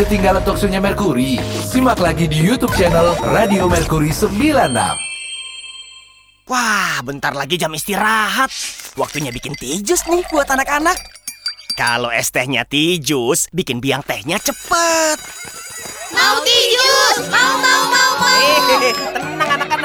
ketinggalan talkshow-nya Mercury? Simak lagi di YouTube channel Radio Mercury 96. Wah, bentar lagi jam istirahat. Waktunya bikin tijus nih buat anak-anak. Kalau es tehnya tijus, bikin biang tehnya cepet. Mau tijus! Mau! Tenang anak-anak.